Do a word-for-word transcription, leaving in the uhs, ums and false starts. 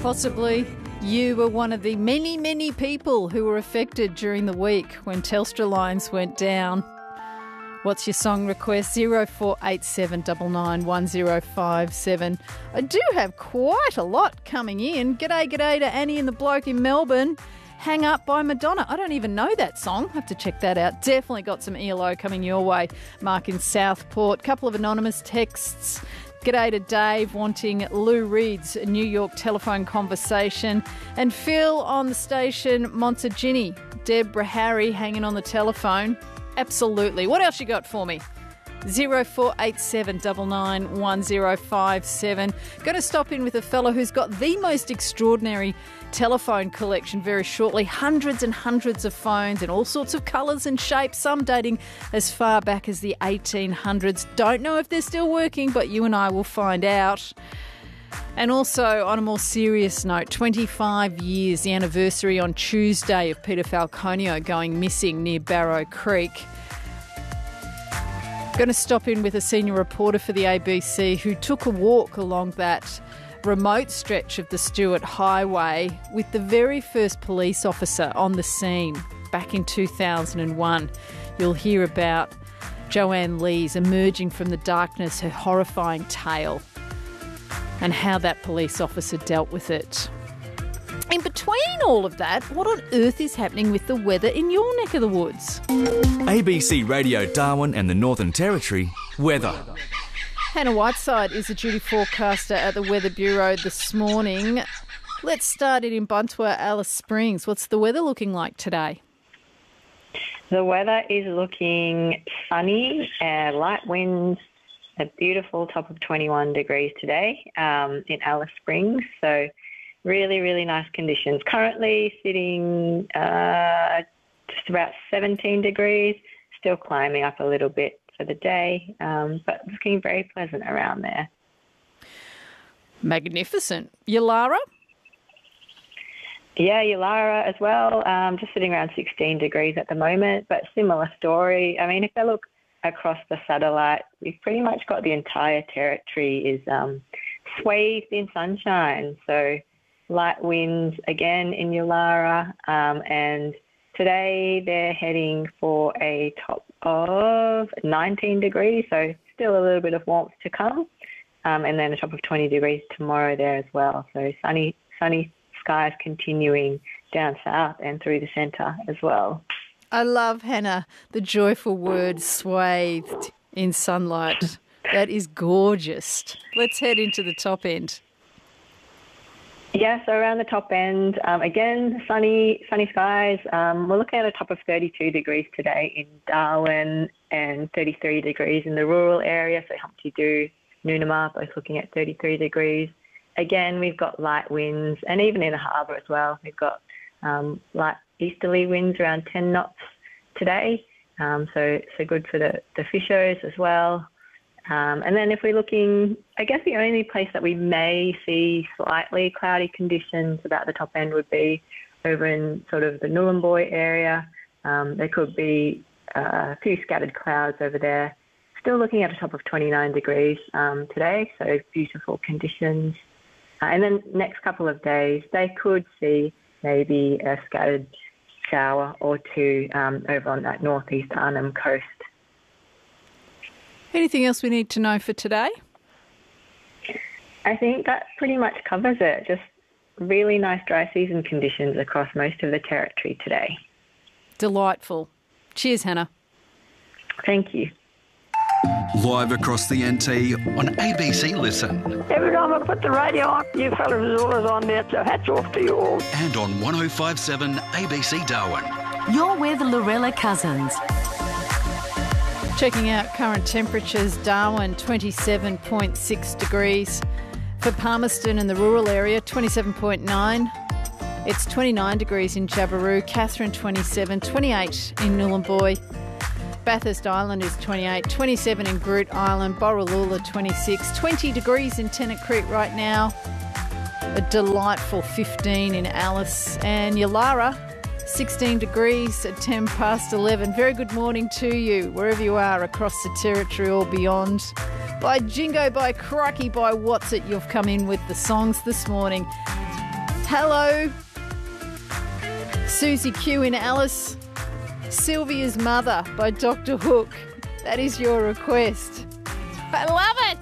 Possibly you were one of the many, many people who were affected during the week when Telstra lines went down. What's your song request? zero four eight seven nine nine one zero five seven. I do have quite a lot coming in. G'day, g'day to Annie and the bloke in Melbourne. Hang Up by Madonna. I don't even know that song. Have to check that out. Definitely got some E L O coming your way. Mark in Southport. Couple of anonymous texts. G'day to Dave wanting Lou Reed's New York telephone conversation. And Phil on the station, Montegini. Deborah Harry hanging on the telephone. Absolutely. What else you got for me? zero four eight seven nine nine one zero five seven. Going to stop in with a fellow who's got the most extraordinary telephone collection very shortly. Hundreds and hundreds of phones in all sorts of colours and shapes, some dating as far back as the eighteen hundreds. Don't know if they're still working, but you and I will find out. And also, on a more serious note, twenty-five years, the anniversary on Tuesday of Peter Falconio going missing near Barrow Creek. Going to stop in with a senior reporter for the A B C who took a walk along that remote stretch of the Stewart Highway with the very first police officer on the scene back in two thousand one. You'll hear about Joanne Lees emerging from the darkness, her horrifying tale, and how that police officer dealt with it. In between all of that, what on earth is happening with the weather in your neck of the woods? A B C Radio Darwin and the Northern Territory weather. Hannah Whiteside is the duty forecaster at the Weather Bureau this morning. Let's start it in Buntua, Alice Springs. What's the weather looking like today? The weather is looking sunny, uh, light winds, a beautiful top of twenty-one degrees today um, in Alice Springs. So really, really nice conditions. Currently sitting uh, just about seventeen degrees, still climbing up a little bit for the day, um, but looking very pleasant around there. Magnificent. Yulara? Yeah, Yulara as well, um, just sitting around sixteen degrees at the moment, but similar story. I mean, if I look across the satellite, we've pretty much got the entire territory is um, swathed in sunshine. So light winds again in Yulara, um, and today they're heading for a top of nineteen degrees, so still a little bit of warmth to come, um, and then a top of twenty degrees tomorrow there as well. So sunny, sunny skies continuing down south and through the centre as well. I love, Hannah, the joyful word swathed in sunlight. That is gorgeous. Let's head into the top end. Yeah, so around the top end, um, again, sunny sunny skies. Um, we're looking at a top of thirty-two degrees today in Darwin and thirty-three degrees in the rural area, so Humpty Doo, Noonamah, both looking at thirty-three degrees. Again, we've got light winds, and even in the harbour as well, we've got um, light easterly winds around ten knots today, um, so so good for the, the fishers as well. Um, and then if we're looking, I guess the only place that we may see slightly cloudy conditions about the top end would be over in sort of the Nhulunbuy area. Um, there could be uh, a few scattered clouds over there. Still looking at a top of twenty-nine degrees um, today, so beautiful conditions. Uh, and then next couple of days, they could see maybe a scattered shower or two um, over on that northeast Arnhem coast. Anything else we need to know for today? I think that pretty much covers it. Just really nice dry season conditions across most of the territory today. Delightful. Cheers, Hannah. Thank you. Live across the N T on A B C Listen. Every time I put the radio on, you fellas are always on there, so hats off to you all. And on one oh five seven A B C Darwin. You're with Lorella Cousins. Checking out current temperatures, Darwin twenty-seven point six degrees. For Palmerston and the rural area, twenty-seven point nine. It's twenty-nine degrees in Jabiru, Katherine twenty-seven, twenty-eight in Nhulunbuy. Bathurst Island is twenty-eight, twenty-seven in Groot Island, Borroloola twenty-six, twenty degrees in Tennant Creek right now. A delightful fifteen in Alice, and Yulara, sixteen degrees at ten past eleven. Very good morning to you, wherever you are across the territory or beyond. By jingo, by crikey, by what's it, you've come in with the songs this morning. Hello. Susie Q in Alice. Sylvia's Mother by Doctor Hook. That is your request. I love it.